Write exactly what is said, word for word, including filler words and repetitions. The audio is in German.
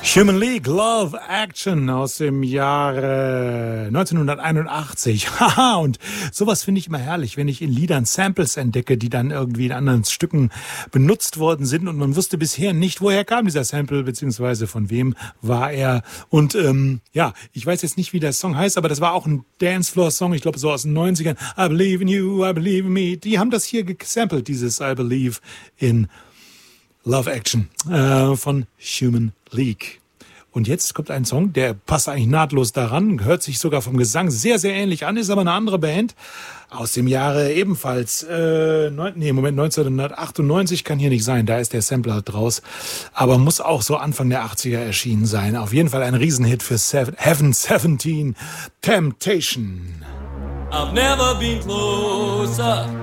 Human League, Love Action aus dem Jahre neunzehnhunderteinundachtzig. Haha, und sowas finde ich immer herrlich, wenn ich in Liedern Samples entdecke, die dann irgendwie in anderen Stücken benutzt worden sind und man wusste bisher nicht, woher kam dieser Sample, beziehungsweise von wem war er. Und ähm, ja, ich weiß jetzt nicht, wie der Song heißt, aber das war auch ein Dancefloor-Song, ich glaube so aus den neunzigern. I believe in you, I believe in me. Die haben das hier gesampelt, dieses I believe in Love Action äh, von Human League. Und jetzt kommt ein Song, der passt eigentlich nahtlos daran, hört sich sogar vom Gesang sehr, sehr ähnlich an, ist aber eine andere Band aus dem Jahre ebenfalls, äh, neun, nee, Moment, neunzehnhundertachtundneunzig kann hier nicht sein, da ist der Sampler draus, aber muss auch so Anfang der achtziger erschienen sein. Auf jeden Fall ein Riesenhit für Seven, Heaven seventeen, Temptation. I've never been closer